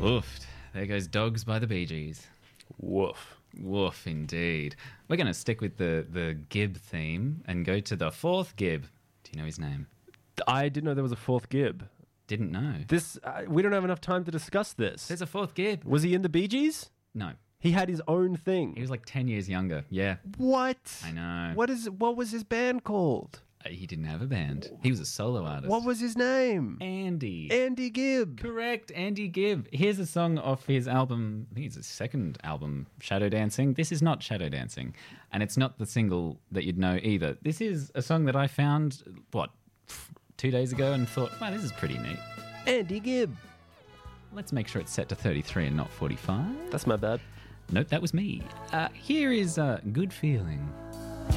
Oofed. There goes Dogs by the Bee Gees. Woof. Woof, indeed. We're going to stick with the Gibb theme and go to the fourth Gibb. Do you know his name? I didn't know there was a fourth Gibb. Didn't know. This we don't have enough time to discuss this. There's a fourth Gibb. Was he in the Bee Gees? No. He had his own thing. He was like 10 years younger. Yeah. What? I know. What was his band called? He didn't have a band. He was a solo artist. What was his name? Andy. Andy Gibb. Correct, Andy Gibb. Here's a song off his album, I think it's his second album, Shadow Dancing. This is not Shadow Dancing, and it's not the single that you'd know either. This is a song that I found, 2 days ago and thought, wow, this is pretty neat. Andy Gibb. Let's make sure it's set to 33 and not 45. That's my bad. Nope, that was me. Here is Good Feeling.